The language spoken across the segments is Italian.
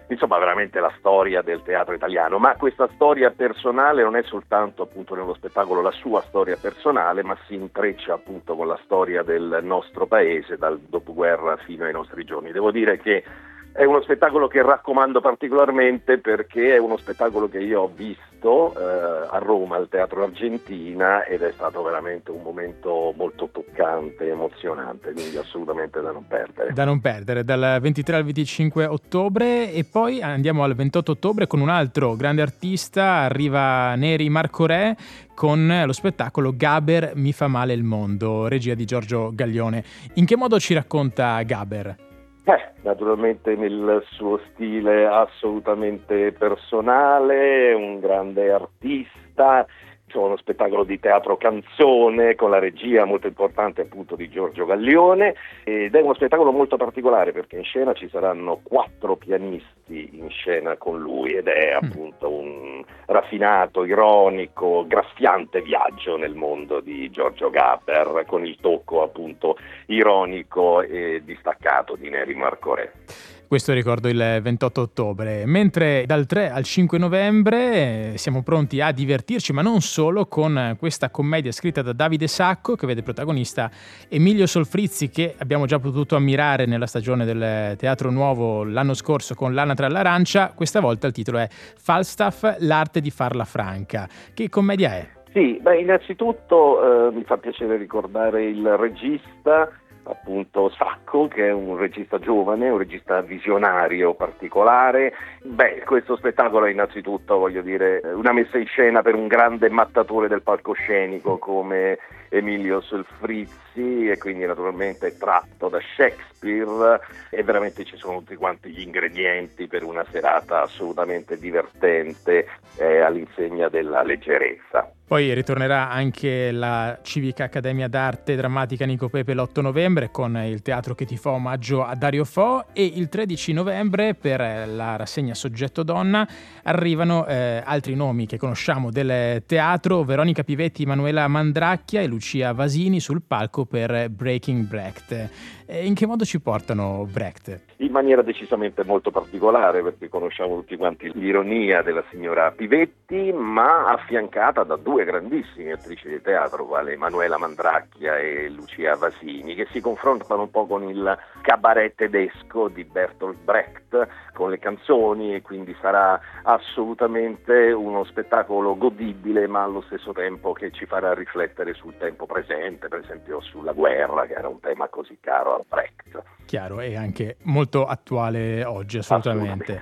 insomma veramente la storia del teatro italiano. Ma questa storia personale non è soltanto appunto nello spettacolo la sua storia personale, ma si intreccia appunto con la storia del nostro paese dal dopoguerra fino ai nostri giorni. Devo dire che è uno spettacolo che raccomando particolarmente perché è uno spettacolo che io ho visto a Roma al Teatro Argentina ed è stato veramente un momento molto toccante, emozionante, quindi assolutamente da non perdere. Da non perdere, dal 23 al 25 ottobre e poi andiamo al 28 ottobre con un altro grande artista, arriva Neri Marco Re con lo spettacolo Gaber mi fa male il mondo, regia di Giorgio Gaglione. In che modo ci racconta Gaber? Naturalmente nel suo stile assolutamente personale, un grande artista, c'è uno spettacolo di teatro canzone con la regia molto importante appunto di Giorgio Gaglione ed è uno spettacolo molto particolare perché in scena ci saranno 4 pianisti in scena con lui ed è appunto un raffinato, ironico, graffiante viaggio nel mondo di Giorgio Gaber con il tocco appunto ironico e distaccato di Neri Marco Re. Questo ricordo il 28 ottobre, mentre dal 3 al 5 novembre siamo pronti a divertirci, ma non solo, con questa commedia scritta da Davide Sacco che vede protagonista Emilio Solfrizzi, che abbiamo già potuto ammirare nella stagione del Teatro Nuovo l'anno scorso con L'anatra all'arancia. Questa volta il titolo è Falstaff, l'arte di farla franca. Che commedia è? Sì, innanzitutto mi fa piacere ricordare il regista, appunto Sacco, che è un regista giovane, un regista visionario particolare. Questo spettacolo è innanzitutto, voglio dire, una messa in scena per un grande mattatore del palcoscenico come Emilio Solfrizzi e quindi naturalmente è tratto da Shakespeare e veramente ci sono tutti quanti gli ingredienti per una serata assolutamente divertente all'insegna della leggerezza. Poi ritornerà anche la Civica Accademia d'Arte Drammatica Nico Pepe l'8 novembre con il teatro che ti fa omaggio a Dario Fo e il 13 novembre per la rassegna Soggetto Donna arrivano altri nomi che conosciamo del teatro, Veronica Pivetti, Manuela Mandracchia e Lucia Vasini sul palco per Breaking Brecht. In che modo ci portano Brecht? In maniera decisamente molto particolare perché conosciamo tutti quanti l'ironia della signora Pivetti ma affiancata da 2 grandissime attrici di teatro quale Manuela Mandracchia e Lucia Vasini che si confrontano un po' con il cabaret tedesco di Bertolt Brecht con le canzoni e quindi sarà assolutamente uno spettacolo godibile ma allo stesso tempo che ci farà riflettere sul tempo presente, per esempio sulla guerra che era un tema così caro a Brecht. Chiaro, e anche molto attuale oggi, assolutamente.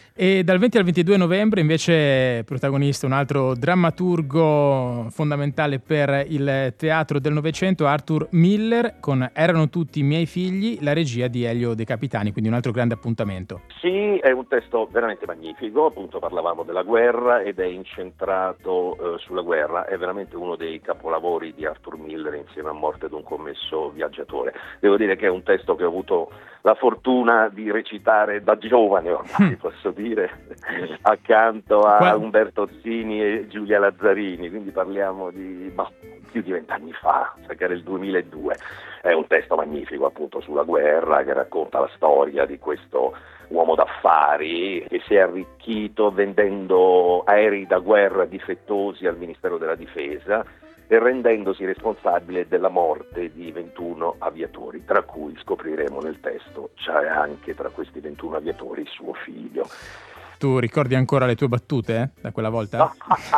E dal 20 al 22 novembre invece protagonista un altro drammaturgo fondamentale per il teatro del Novecento, Arthur Miller, con Erano tutti i miei figli, la regia di Elio De Capitani, quindi un altro grande appuntamento. Sì, è un testo veramente magnifico, appunto parlavamo della guerra ed è incentrato sulla guerra, è veramente uno dei capolavori di Arthur Miller insieme a Morte d'un commesso viaggiatore. Devo dire che è un testo che ho avuto la fortuna di recitare da giovane ormai, posso dire, accanto a Umberto Ozzini e Giulia Lazzarini, quindi parliamo di più di 20 anni fa, che era il 2002. È un testo magnifico appunto sulla guerra che racconta la storia di questo uomo d'affari che si è arricchito vendendo aerei da guerra difettosi al Ministero della Difesa e rendendosi responsabile della morte di 21 aviatori, tra cui scopriremo nel testo c'è anche tra questi 21 aviatori suo figlio. Tu ricordi ancora le tue battute da quella volta?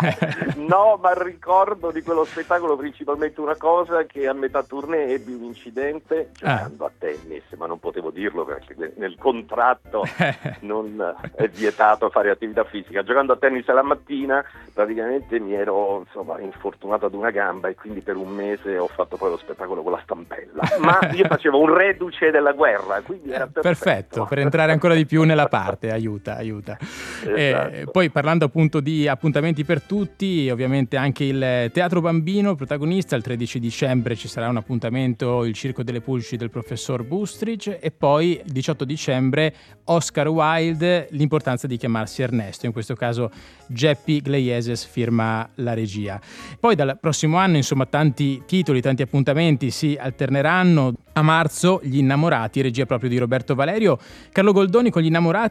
No, ma ricordo di quello spettacolo principalmente una cosa, che a metà tournée ebbi un incidente giocando a tennis, ma non potevo dirlo perché nel contratto non è vietato fare attività fisica. Giocando a tennis la mattina praticamente mi ero infortunato ad una gamba e quindi per un mese ho fatto poi lo spettacolo con la stampella. Ma io facevo un reduce della guerra, quindi era perfetto per entrare ancora di più nella parte, aiuta. Esatto. Poi parlando appunto di appuntamenti per tutti, ovviamente anche il Teatro Bambino protagonista, il 13 dicembre ci sarà un appuntamento, il Circo delle Pulci del professor Bustridge e poi il 18 dicembre Oscar Wilde, l'importanza di chiamarsi Ernesto, in questo caso Geppi Gleieses firma la regia. Poi dal prossimo anno tanti titoli, tanti appuntamenti si alterneranno. A marzo Gli Innamorati, regia proprio di Roberto Valerio, Carlo Goldoni con Gli Innamorati